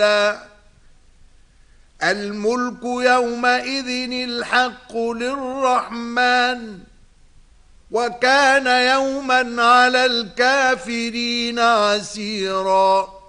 الملك يومئذ الحق للرحمن وكان يوما على الكافرين عسيرا.